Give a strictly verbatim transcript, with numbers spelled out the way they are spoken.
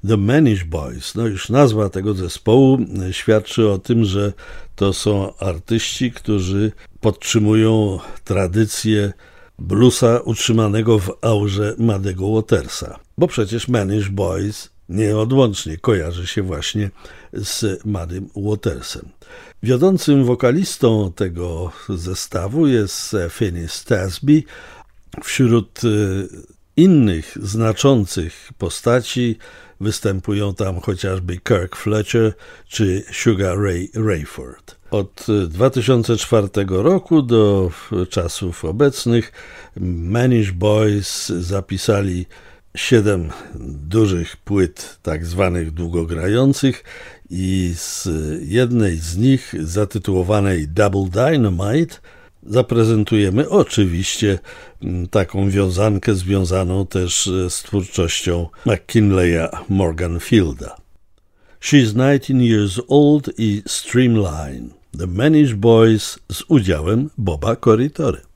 The Manish Boys. No już nazwa tego zespołu świadczy o tym, że to są artyści, którzy podtrzymują tradycję bluesa utrzymanego w aurze Muddego Watersa. Bo przecież Manish Boys nieodłącznie kojarzy się właśnie z Muddym Watersem. Wiodącym wokalistą tego zestawu jest Finney Stasby. Wśród innych znaczących postaci występują tam chociażby Kirk Fletcher czy Sugar Ray Rayford. Od dwa tysiące czwartego roku do czasów obecnych Manish Boys zapisali siedem dużych płyt tak zwanych długogrających i z jednej z nich, zatytułowanej Double Dynamite, zaprezentujemy oczywiście taką wiązankę związaną też z twórczością McKinleya Morganfielda. She's nineteen years old i Streamline. The Manish Boys z udziałem Boba Corritore.